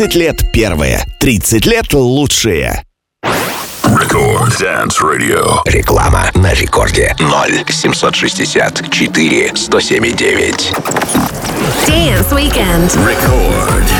30 лет первые, 30 лет лучшие. Рекорд Dance Radio. Реклама на рекорде 0 764 107,9. Dance Weekend. Record.